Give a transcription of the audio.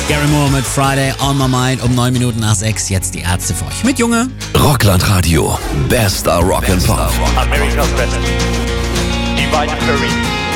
Gary Moore mit Friday on My Mind um 9 Minuten nach 6. Jetzt die Ärzte für euch mit Junge. Rockland Radio. Bester Rock and Pop. America's best. Divine Perry.